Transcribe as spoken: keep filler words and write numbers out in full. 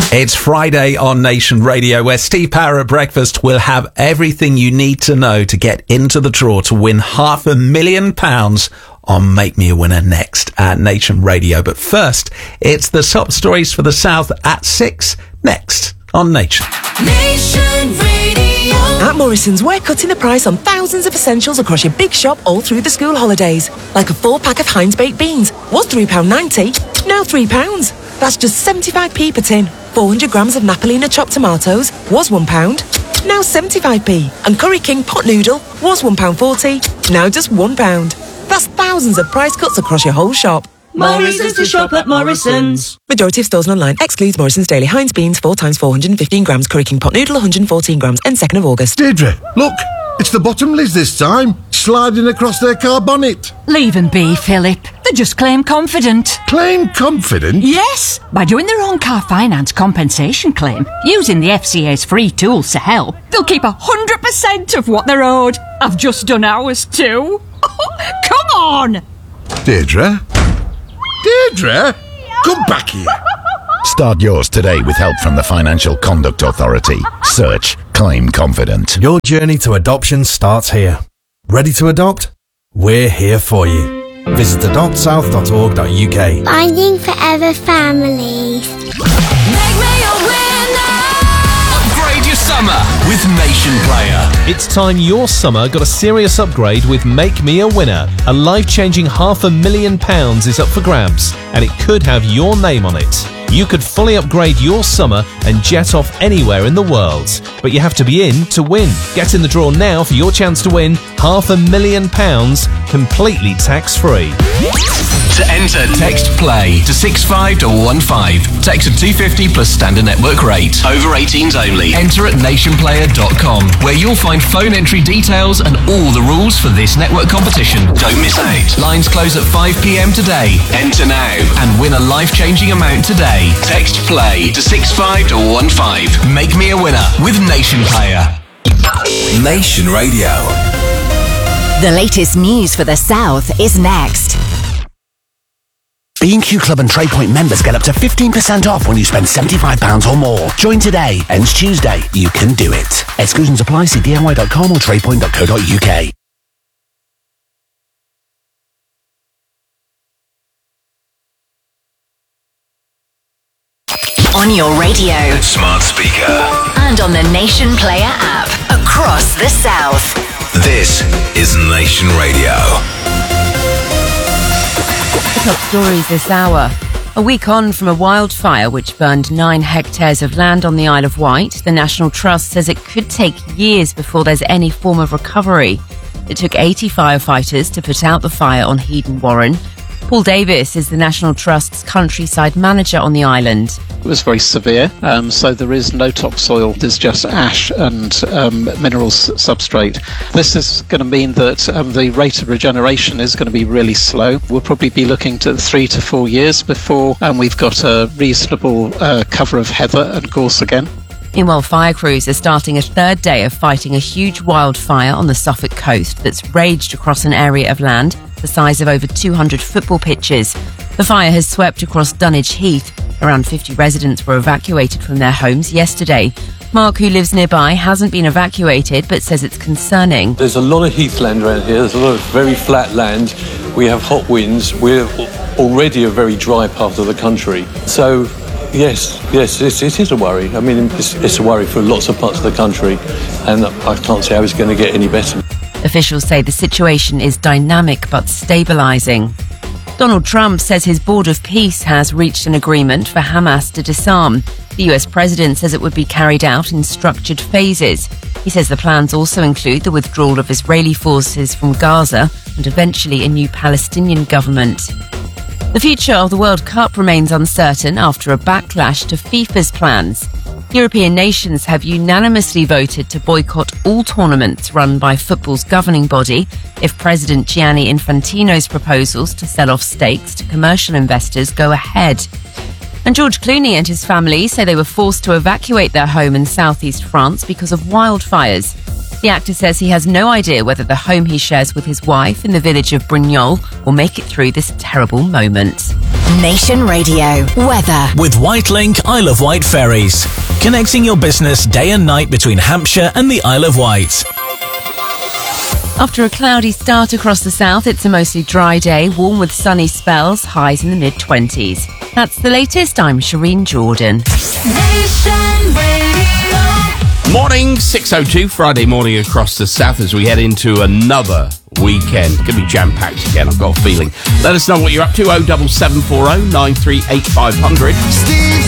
It's Friday on Nation Radio, where Steve Power at breakfast will have everything you need to know to get into the draw to win half a million pounds on Make Me a Winner next at Nation Radio. But first, it's the top stories for the South at six, next on Nation. Nation Radio. At Morrison's, we're cutting the price on thousands of essentials across your big shop all through the school holidays. Like a four-pack of Heinz baked beans. Was three pounds ninety, now three pounds. That's just seventy-five p per tin. four hundred grams of Napolina chopped tomatoes was one pound, now seventy-five p. And Curry King pot noodle was one pound forty, now just one pound. That's thousands of price cuts across your whole shop. Morrison's to shop at Morrison's. Majority of stores and online excludes Morrison's Daily Heinz beans, four times four hundred fifteen grams, Curry King pot noodle, one hundred fourteen grams, and second of August. Deirdre, look, it's the Bottomleys this time, sliding across their car bonnet. Leave them be, Philip. They just claim confident. Claim confident? Yes, by doing their own car finance compensation claim, using the F C A's free tools to help, they'll keep one hundred percent of what they're owed. I've just done ours too. Come on! Deirdre? Deirdre? Come back here. Start yours today with help from the Financial Conduct Authority. Search Claim Confident. Your journey to adoption starts here. Ready to adopt? We're here for you. Visit adopt south dot org dot U K. Finding Forever Families. Make me a winner. Upgrade your summer with Nation Player. It's time your summer got a serious upgrade with Make Me a Winner. A life-changing half a million pounds is up for grabs, and it could have your name on it. You could fully upgrade your summer and jet off anywhere in the world. But you have to be in to win. Get in the draw now for your chance to win half a million pounds completely tax-free. To enter, text PLAY to six five one one five. Text at two fifty plus standard network rate. Over eighteens only. Enter at nation player dot com, where you'll find phone entry details and all the rules for this network competition. Don't miss out. Lines close at five p.m. today. Enter now and win a life-changing amount today. Text PLAY to six five one one five. Make me a winner with Nation Player. Nation Radio. The latest news for the South is next. B and Q Club and TradePoint members get up to fifteen percent off when you spend seventy-five pounds or more. Join today. Ends Tuesday. You can do it. Exclusions apply. See D I Y dot com or tradepoint dot co dot U K. On your radio, smart speaker, and on the Nation Player app across the South. This is Nation Radio. The top stories this hour. A week on from a wildfire which burned nine hectares of land on the Isle of Wight, the National Trust says it could take years before there's any form of recovery. It took eighty firefighters to put out the fire on Heaton Warren. Paul Davis is the National Trust's countryside manager on the island. It was very severe, um, so there is no topsoil, there's just ash and um, minerals substrate. This is going to mean that um, the rate of regeneration is going to be really slow. We'll probably be looking to three to four years before um, we've got a reasonable uh, cover of heather and gorse again. Meanwhile, fire crews are starting a third day of fighting a huge wildfire on the Suffolk coast that's raged across an area of land the size of over two hundred football pitches. The fire has swept across Dunwich Heath. Around fifty residents were evacuated from their homes yesterday. Mark, who lives nearby, hasn't been evacuated but says it's concerning. There's a lot of heathland around here. There's a lot of very flat land. We have hot winds. We're already a very dry part of the country. So, yes, yes, it's, it is a worry. I mean, it's, it's a worry for lots of parts of the country, and I can't see how it's going to get any better. Officials say the situation is dynamic but stabilising. Donald Trump says his Board of Peace has reached an agreement for Hamas to disarm. The U S president says it would be carried out in structured phases. He says the plans also include the withdrawal of Israeli forces from Gaza and eventually a new Palestinian government. The future of the World Cup remains uncertain after a backlash to FIFA's plans. European nations have unanimously voted to boycott all tournaments run by football's governing body if President Gianni Infantino's proposals to sell off stakes to commercial investors go ahead. And George Clooney and his family say they were forced to evacuate their home in southeast France because of wildfires. The actor says he has no idea whether the home he shares with his wife in the village of Brignoles will make it through this terrible moment. Nation Radio weather. With Whitelink Isle of Wight ferries, connecting your business day and night between Hampshire and the Isle of Wight. After a cloudy start across the south, it's a mostly dry day, warm with sunny spells, highs in the mid-twenties. That's the latest. I'm Shireen Jordan. Nation Radio. Morning, six oh two, Friday morning across the south as we head into another weekend. Going to be jam-packed again, I've got a feeling. Let us know what you're up to, oh seven seven four oh nine three eight five hundred. Steve